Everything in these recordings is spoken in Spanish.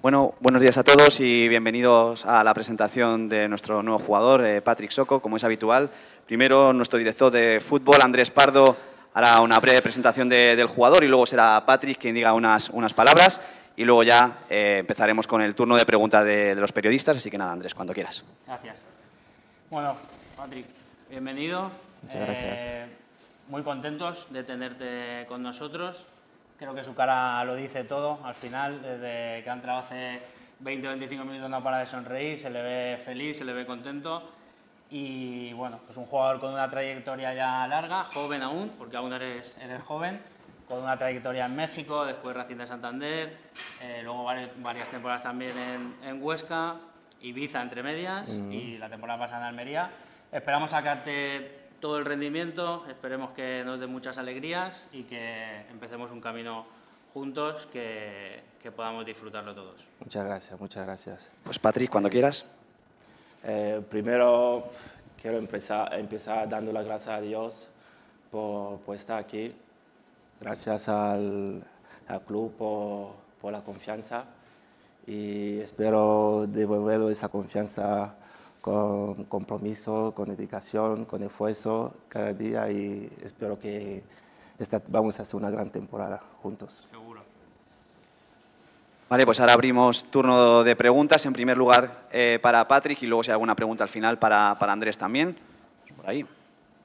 Bueno, buenos días a todos y bienvenidos a la presentación de nuestro nuevo jugador, Patrick Soko, como es habitual. Primero, nuestro director de fútbol, Andrés Pardo, hará una breve presentación del jugador y luego será Patrick quien diga unas palabras y luego ya empezaremos con el turno de preguntas de los periodistas. Así que nada, Andrés, cuando quieras. Gracias. Bueno, Patrick, bienvenido. Muchas gracias. Muy contentos de tenerte con nosotros. Creo que su cara lo dice todo. Al final, desde que ha entrado hace 20 o 25 minutos no para de sonreír, se le ve feliz, se le ve contento. Y bueno, pues un jugador con una trayectoria ya larga, joven aún, porque aún eres joven, con una trayectoria en México, después Racing de Santander, luego varias temporadas también en Huesca, Ibiza entre medias y la temporada pasada en Almería. Esperamos sacarte todo el rendimiento, esperemos que nos dé muchas alegrías y que empecemos un camino juntos que podamos disfrutarlo todos. Muchas gracias, muchas gracias. Pues Patrick, cuando quieras. Primero quiero empezar dando las gracias a Dios por estar aquí. Gracias al club por la confianza y espero devolver esa confianza con compromiso, con dedicación, con esfuerzo cada día y espero que vamos a hacer una gran temporada juntos. Seguro. Vale, pues ahora abrimos turno de preguntas. En primer lugar para Patrick y luego si hay alguna pregunta al final para Andrés también. Pues por ahí.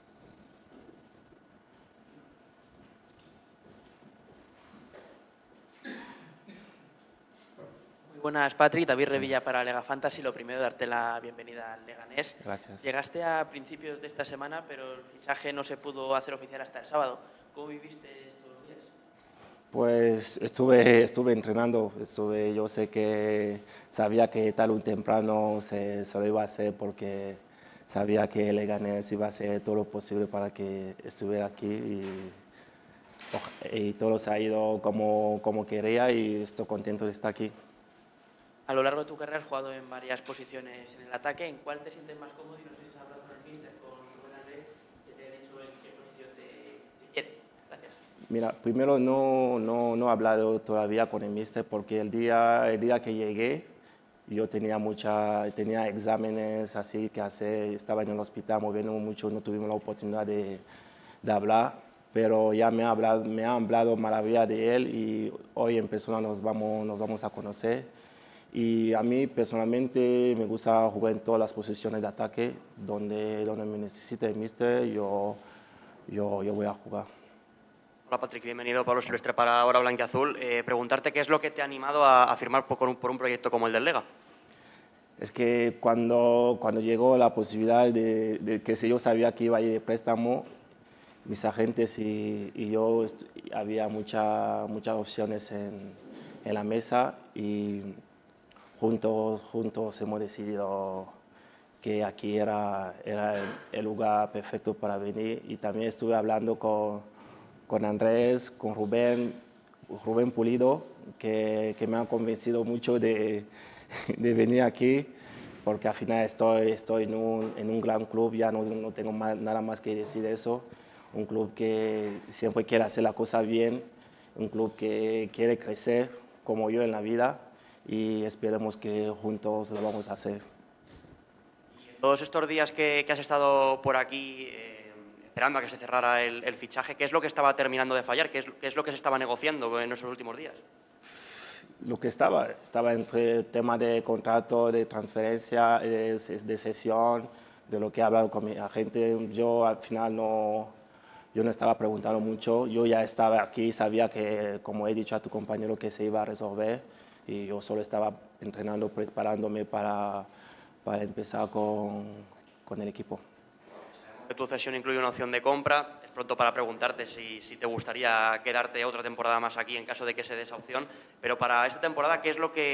Buenas, Patrick. David Revilla para Lega Fantasy. Lo primero, darte la bienvenida al Leganés. Gracias. Llegaste a principios de esta semana, pero el fichaje no se pudo hacer oficial hasta el sábado. ¿Cómo viviste estos días? Pues estuve entrenando. Yo sé que sabía que tarde o temprano se lo iba a hacer porque sabía que Leganés iba a hacer todo lo posible para que estuviera aquí y todo se ha ido como quería y estoy contento de estar aquí. A lo largo de tu carrera has jugado en varias posiciones en el ataque. ¿En cuál te sientes más cómodo? Y no sé si has hablado con el míster, con Rubén Andrés, que te ha dicho en qué posición te quiere. Gracias. Mira, primero no he hablado todavía con el míster porque el día que llegué yo tenía exámenes así que hacer, estaba en el hospital moviéndome mucho, no tuvimos la oportunidad de hablar, pero ya me ha hablado maravilla de él y hoy en persona nos vamos a conocer. Y a mí personalmente me gusta jugar en todas las posiciones de ataque, donde me necesite el míster, yo voy a jugar. Hola Patrick, bienvenido. Pablo Silvestre para Hora Blanquiazul. Preguntarte qué es lo que te ha animado a firmar por un proyecto como el del Lega. Es que cuando llegó la posibilidad de que si yo sabía que iba a ir de préstamo, mis agentes y yo, había muchas opciones en la mesa y juntos hemos decidido que aquí era el lugar perfecto para venir y también estuve hablando con Andrés, con Rubén Pulido, que me han convencido mucho de venir aquí, porque al final estoy en un gran club, ya no tengo nada más que decir de eso, un club que siempre quiere hacer la cosa bien, un club que quiere crecer como yo en la vida y esperemos que juntos lo vamos a hacer. Todos estos días que has estado por aquí esperando a que se cerrara el fichaje, ¿qué es lo que estaba terminando de fallar? ¿Qué es lo que se estaba negociando en esos últimos días? Lo que estaba entre el tema de contrato, de transferencia, de cesión, de lo que he hablado con mi agente. Yo al final no estaba preguntando mucho. Yo ya estaba aquí, sabía que, como he dicho a tu compañero, que se iba a resolver y yo solo estaba entrenando, preparándome para empezar con el equipo. Tu cesión incluye una opción de compra. Es pronto para preguntarte si te gustaría quedarte otra temporada más aquí en caso de que se dé esa opción. Pero para esta temporada, ¿qué es lo que